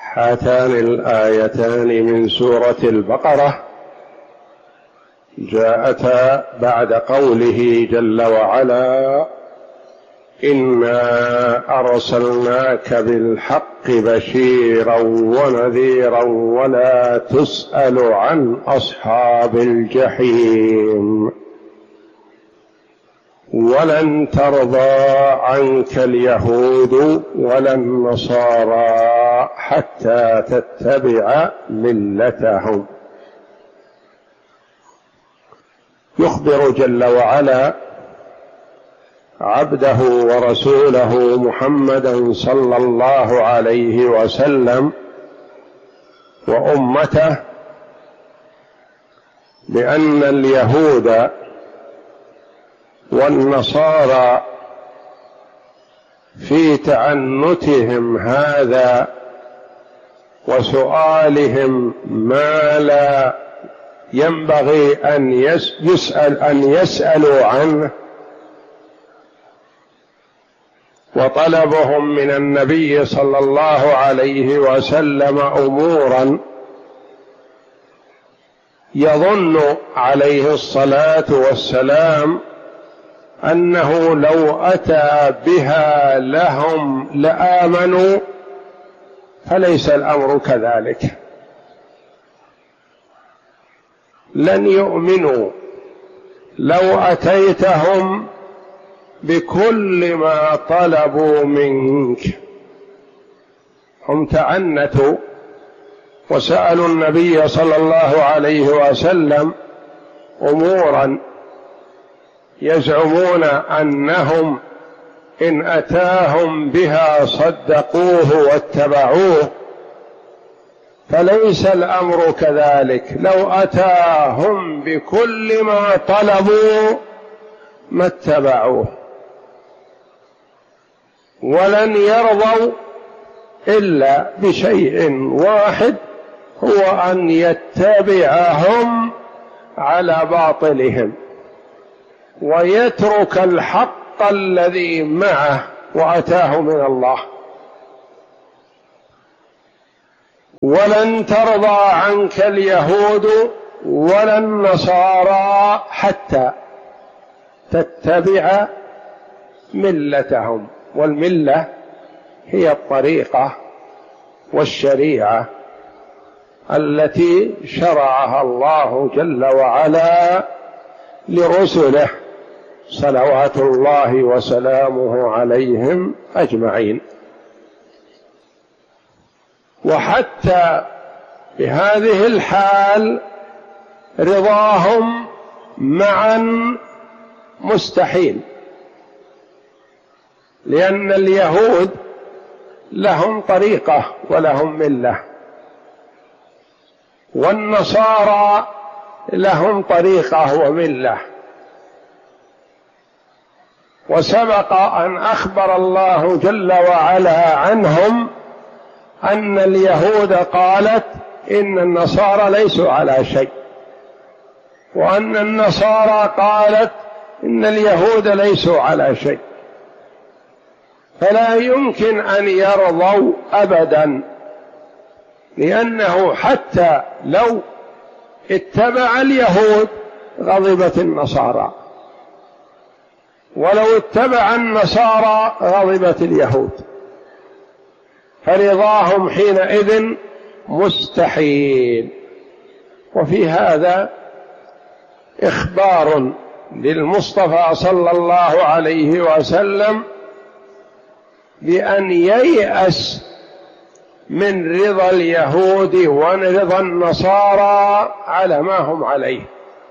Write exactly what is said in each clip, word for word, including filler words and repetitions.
هاتان الآيتان من سورة البقرة جاءتا بعد قوله جل وعلا: إنا أرسلناك بالحق بشيرا ونذيرا ولا تسأل عن أصحاب الجحيم ولن ترضى عنك اليهود ولا النصارى حتى تتبع ملتهم. يخبر جل وعلا عبده ورسوله محمدا صلى الله عليه وسلم وأمته بأن اليهود والنصارى في تعنتهم هذا وسؤالهم ما لا ينبغي أن يسأل أن يسألوا عنه، وطلبهم من النبي صلى الله عليه وسلم أمورا يظن عليه الصلاة والسلام أنه لو أتى بها لهم لآمنوا، فليس الأمر كذلك. لن يؤمنوا لو أتيتهم بكل ما طلبوا منك. هم تعنتوا وسألوا النبي صلى الله عليه وسلم أمورا يزعمون أنهم إن أتاهم بها صدقوه واتبعوه، فليس الأمر كذلك. لو أتاهم بكل ما طلبوا ما اتبعوه، ولن يرضوا إلا بشيء واحد، هو أن يتبعهم على باطلهم ويترك الحق الذي معه وأتاه من الله. ولن ترضى عنك اليهود ولا النصارى حتى تتبع ملتهم. والملة هي الطريقة والشريعة التي شرعها الله جل وعلا لرسله صلوات الله وسلامه عليهم أجمعين. وحتى بهذه الحال رضاهم معا مستحيل، لأن اليهود لهم طريقة ولهم ملة، والنصارى لهم طريقة وملة. وسبق أن أخبر الله جل وعلا عنهم أن اليهود قالت إن النصارى ليسوا على شيء، وأن النصارى قالت إن اليهود ليسوا على شيء، فلا يمكن أن يرضوا أبدا، لأنه حتى لو اتبع اليهود غضبت النصارى، ولو اتبع النصارى غضبت اليهود، فرضاهم حينئذ مستحيل. وفي هذا إخبار للمصطفى صلى الله عليه وسلم بأن ييأس من رضا اليهود ورضا النصارى على ما هم عليه،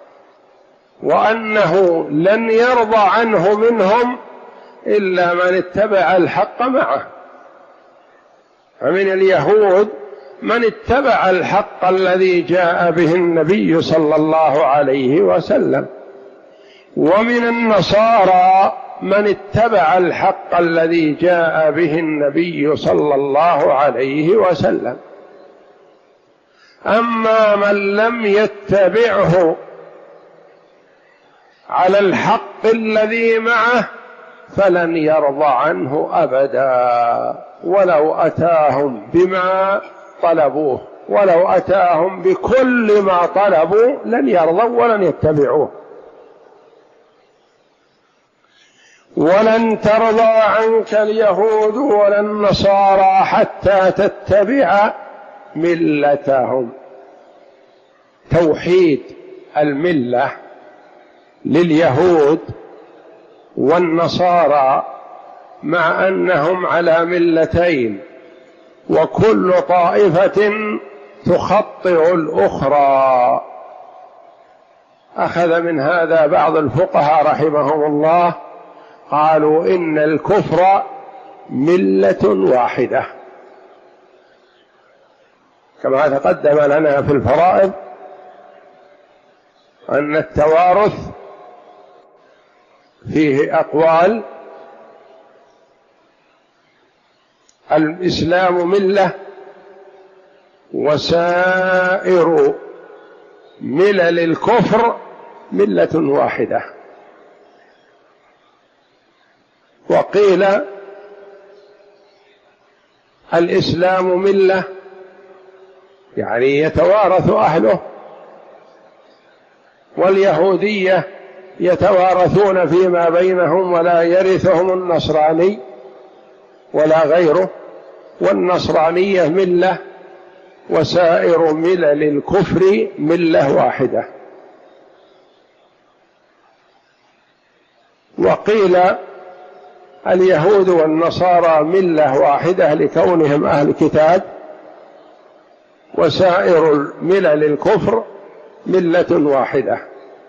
وأنه لن يرضى عنه منهم إلا من اتبع الحق معه. فمن اليهود من اتبع الحق الذي جاء به النبي صلى الله عليه وسلم، ومن النصارى من اتبع الحق الذي جاء به النبي صلى الله عليه وسلم. أما من لم يتبعه على الحق الذي معه فلن يرضى عنه أبدا ولو أتاهم بما طلبوه، ولو أتاهم بكل ما طلبوا لن يرضوا ولن يتبعوه. ولن ترضى عنك اليهود ولا النصارى حتى تتبع ملتهم. توحيد الملة لليهود والنصارى مع أنهم على ملتين، وكل طائفة تخطئ الأخرى. أخذ من هذا بعض الفقهاء رحمهم الله، قالوا إن الكفر ملة واحدة، كما تقدم لنا في الفرائض أن التوارث فيه أقوال: الإسلام ملة، وسائر ملل الكفر ملة واحدة. وقيل الإسلام ملة يعني يتوارث أهله، واليهودية يتوارثون فيما بينهم ولا يرثهم النصراني ولا غيره، والنصرانية ملة، وسائر ملل الكفر ملة واحدة. وقيل اليهود والنصارى ملة واحدة لكونهم أهل كتاب، وسائر ملل الكفر ملة واحدة.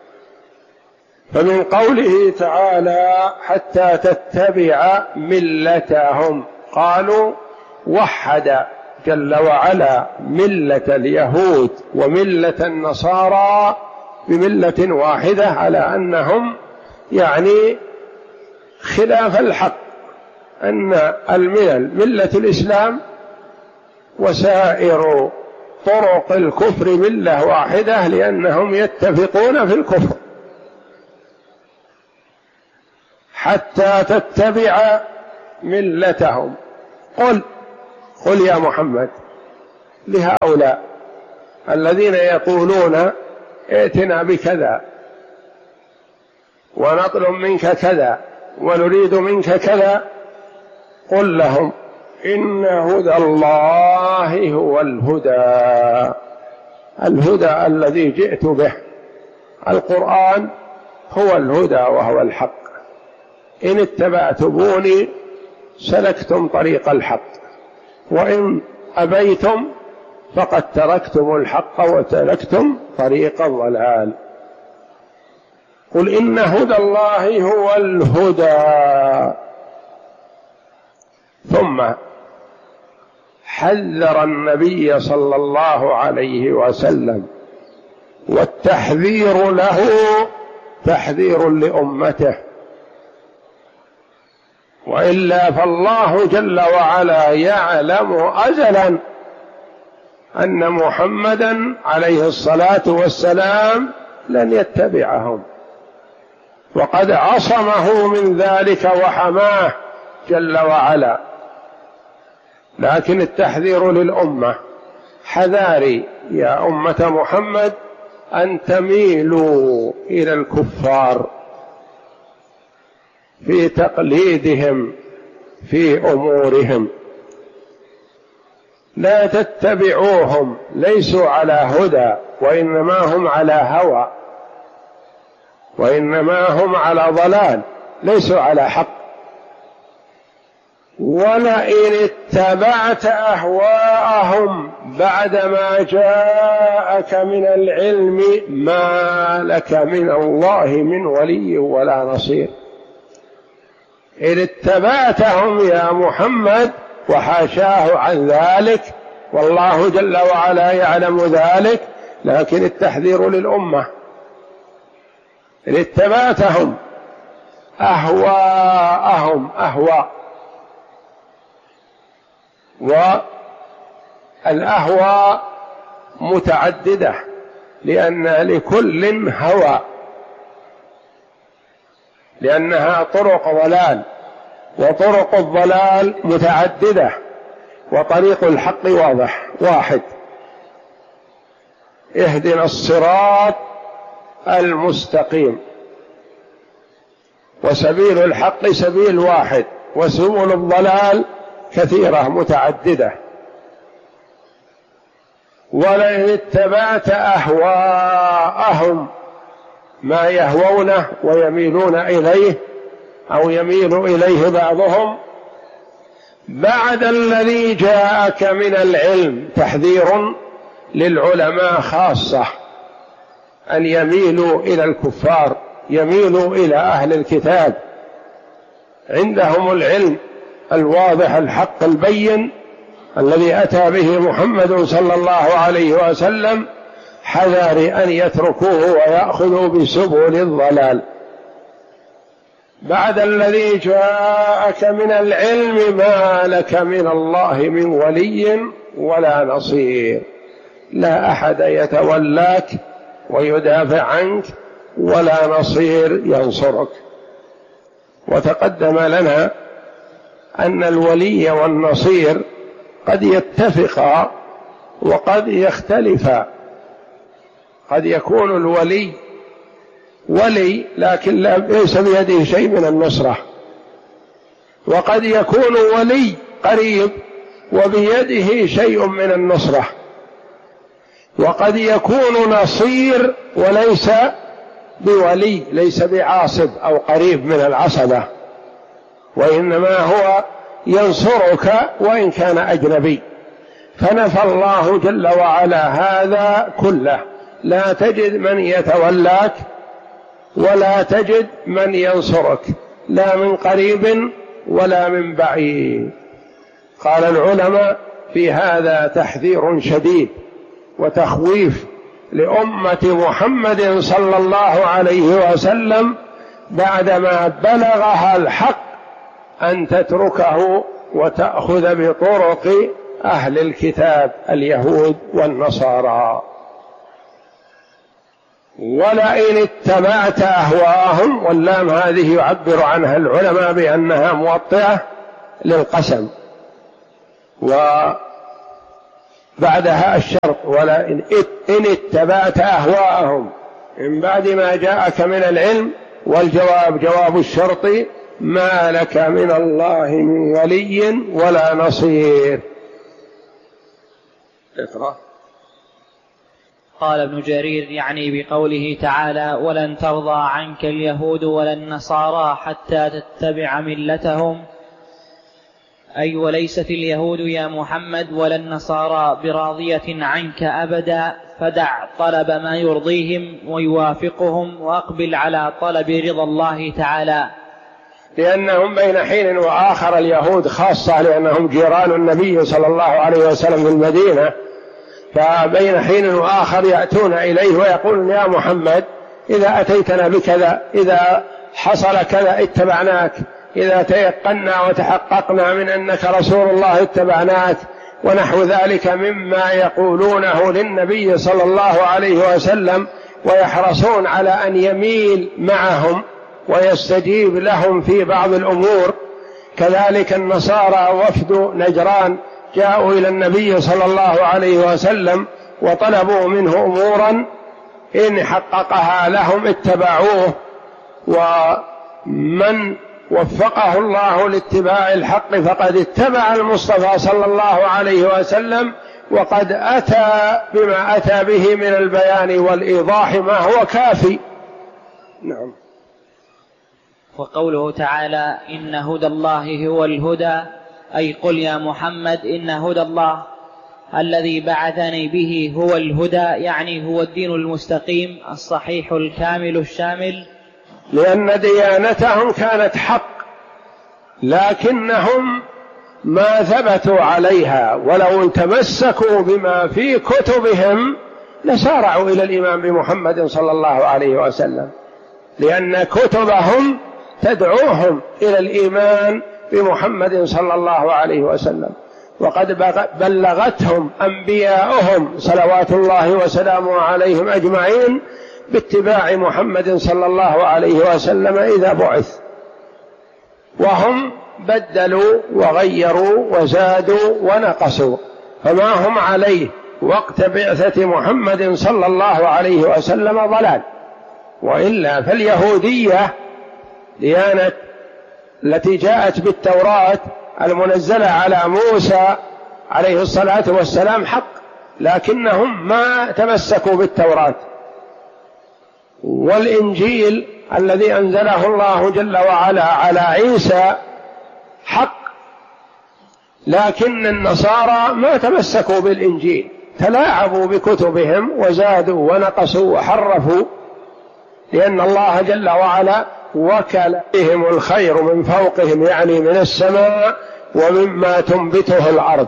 فمن قوله تعالى حتى تتبع ملتهم، قالوا وحد جل وعلا ملة اليهود وملة النصارى بملة واحدة، على أنهم يعني خلاف الحق، أن الملل ملة الإسلام، وسائر طرق الكفر ملة واحدة، لأنهم يتفقون في الكفر. حتى تتبع ملتهم. قل قل يا محمد لهؤلاء الذين يقولون ائتنا بكذا ونطلب منك كذا ونريد منك كذا، قل لهم إن هدى الله هو الهدى، الهدى الذي جئت به، القرآن هو الهدى وهو الحق. إن اتبعتموني سلكتم طريق الحق، وإن أبيتم فقد تركتم الحق وسلكتم طريق الضلال. قل إن هدى الله هو الهدى. ثم حذر النبي صلى الله عليه وسلم، والتحذير له تحذير لأمته، وإلا فالله جل وعلا يعلم أزلا أن محمدا عليه الصلاة والسلام لن يتبعهم، وقد عصمه من ذلك وحماه جل وعلا. لكن التحذير للأمة: حذاري يا أمة محمد أن تميلوا إلى الكفار في تقليدهم في أمورهم، لا تتبعوهم، ليسوا على هدى، وإنما هم على هوى، وإنما هم على ضلال، ليسوا على حق. ولئن اتبعت أهواءهم بعدما جاءك من العلم ما لك من الله من ولي ولا نصير. إن اتبعتهم يا محمد، وحاشاه عن ذلك، والله جل وعلا يعلم ذلك، لكن التحذير للأمة: إن اتبعتهم أهواءهم، أهواء، والأهواء متعددة، لأن لكل هوى، لأنها طرق ضلال، وطرق الضلال متعددة. وطريق الحق واضح واحد. اهدنا الصراط المستقيم، وسبيل الحق سبيل واحد، وسبل الضلال كثيرة متعددة. ولئن اتبعت أهواءهم، ما يهوونه ويميلون إليه أو يميل إليه بعضهم، بعد الذي جاءك من العلم، تحذير للعلماء خاصة أن يميلوا إلى الكفار، يميلوا إلى أهل الكتاب، عندهم العلم الواضح الحق البين الذي أتى به محمد صلى الله عليه وسلم، حذر أن يتركوه ويأخذوا بسبل الضلال. بعد الذي جاءك من العلم ما لك من الله من ولي ولا نصير، لا أحد يتولاك ويدافع عنك ولا نصير ينصرك. وتقدم لنا أن الولي والنصير قد يتفقا وقد يختلفا. قد يكون الولي ولي لكن ليس بيده شيء من النصرة، وقد يكون ولي قريب وبيده شيء من النصرة، وقد يكون نصير وليس بولي، ليس بعاصب أو قريب من العصبة، وإنما هو ينصرك وإن كان أجنبي. فنفى الله جل وعلا هذا كله، لا تجد من يتولاك ولا تجد من ينصرك، لا من قريب ولا من بعيد. قال العلماء في هذا تحذير شديد وتخويف لأمة محمد صلى الله عليه وسلم بعدما بلغها الحق أن تتركه وتأخذ بطرق أهل الكتاب اليهود والنصارى. ولئن اتبعت أهواءهم، واللام هذه يعبر عنها العلماء بأنها موطئة للقسم، وبعدها الشرط ولئن إن اتبعت أهواءهم من بعد ما جاءك من العلم، والجواب جواب الشرط ما لك من الله من ولي ولا نصير. اقرأ. قال ابن جرير يعني بقوله تعالى ولن ترضى عنك اليهود ولا النصارى حتى تتبع ملتهم، أي وليست اليهود يا محمد ولا النصارى براضية عنك أبدا، فدع طلب ما يرضيهم ويوافقهم وأقبل على طلب رضا الله تعالى. لأنهم بين حين وآخر اليهود خاصة لأنهم جيران النبي صلى الله عليه وسلم في المدينة، فبين حين وآخر يأتون إليه ويقولون يا محمد إذا أتيتنا بكذا، إذا حصل كذا اتبعناك، إذا تيقنا وتحققنا من أنك رسول الله اتبعناك، ونحو ذلك مما يقولونه للنبي صلى الله عليه وسلم، ويحرصون على أن يميل معهم ويستجيب لهم في بعض الأمور. كذلك النصارى وفد نجران جاءوا إلى النبي صلى الله عليه وسلم وطلبوا منه أمورا إن حققها لهم اتبعوه، ومن وفقه الله لاتباع الحق فقد اتبع المصطفى صلى الله عليه وسلم، وقد أتى بما أتى به من البيان والإيضاح ما هو كافي. نعم. وقوله تعالى إن هدى الله هو الهدى، أي قل يا محمد إن هدى الله الذي بعثني به هو الهدى، يعني هو الدين المستقيم الصحيح الكامل الشامل. لأن ديانتهم كانت حق لكنهم ما ثبتوا عليها، ولو تمسكوا بما في كتبهم لسارعوا إلى الإيمان بمحمد صلى الله عليه وسلم، لأن كتبهم تدعوهم إلى الإيمان بمحمد صلى الله عليه وسلم، وقد بلغتهم أنبياؤهم صلوات الله وسلامه عليهم أجمعين باتباع محمد صلى الله عليه وسلم إذا بعث، وهم بدلوا وغيروا وزادوا ونقصوا، فما هم عليه وقت بعثة محمد صلى الله عليه وسلم ضلال. وإلا فاليهودية ديانة التي جاءت بالتوراة المنزلة على موسى عليه الصلاة والسلام حق، لكنهم ما تمسكوا بالتوراة. والإنجيل الذي أنزله الله جل وعلا على عيسى حق، لكن النصارى ما تمسكوا بالإنجيل، تلاعبوا بكتبهم وزادوا ونقصوا وحرفوا، لأن الله جل وعلا وكل بهم الخير من فوقهم، يعني من السماء ومما تنبته الأرض.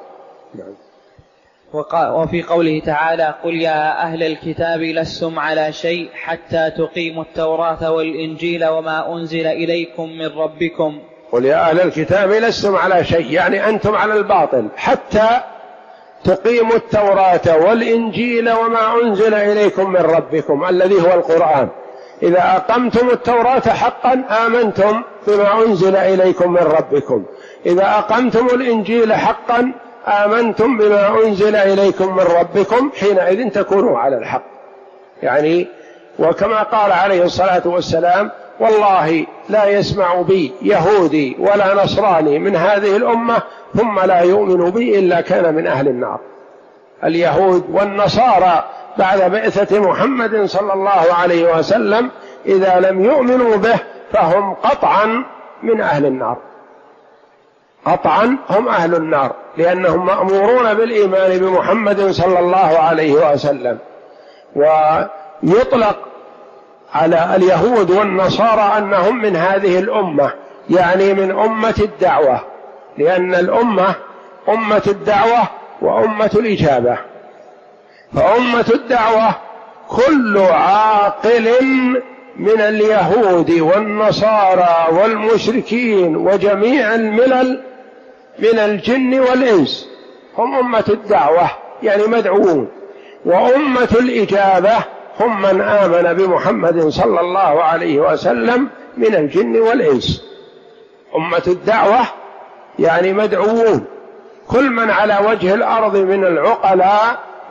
وفي قوله تعالى: قل يا أهل الكتاب لستم على شيء حتى تقيموا التوراة والإنجيل وما أنزل إليكم من ربكم. قل يا أهل الكتاب لستم على شيء، يعني أنتم على الباطل حتى تقيموا التوراة والإنجيل وما أنزل إليكم من ربكم الذي هو القرآن. إذا أقمتم التوراة حقا آمنتم بما أنزل إليكم من ربكم، إذا أقمتم الإنجيل حقا آمنتم بما أنزل إليكم من ربكم، حينئذ تكونوا على الحق. يعني وكما قال عليه الصلاة والسلام: والله لا يسمع بي يهودي ولا نصراني من هذه الأمة ثم لا يؤمن بي إلا كان من أهل النار. اليهود والنصارى بعد بعثة محمد صلى الله عليه وسلم إذا لم يؤمنوا به فهم قطعا من أهل النار، قطعا هم أهل النار، لأنهم مأمورون بالإيمان بمحمد صلى الله عليه وسلم. ويطلق على اليهود والنصارى أنهم من هذه الأمة، يعني من أمة الدعوة، لأن الأمة أمة الدعوة وأمة الإجابة. فأمة الدعوة كل عاقل من اليهود والنصارى والمشركين وجميع الملل من الجن والإنس هم أمة الدعوة، يعني مدعوون. وأمة الإجابة هم من آمن بمحمد صلى الله عليه وسلم من الجن والإنس. أمة الدعوة يعني مدعوون، كل من على وجه الأرض من العقلاء